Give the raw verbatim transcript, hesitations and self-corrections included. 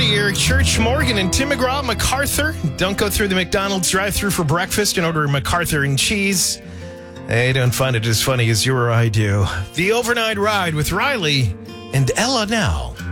Marty, Eric Church, Morgan, and Tim McGraw, MacArthur. Don't go through the McDonald's drive-thru for breakfast and order MacArthur and cheese. They don't find it as funny as you or I do. The Overnight Ride with Riley and Ella now.